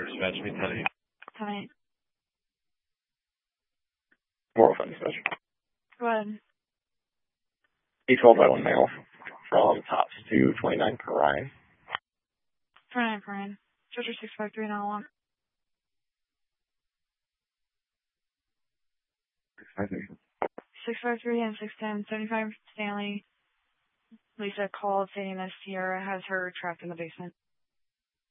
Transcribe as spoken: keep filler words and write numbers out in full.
Dispatch me, ten eight. ten eight. four oh five dispatch. Go ahead. eight twelve by one male from Tops to twenty-nine Perrine. twenty-nine Perrine. Georgia six five three nine one. six five three. six five three and six ten. seventy-five Stanley. Lisa called saying that Sierra has her trapped in the basement.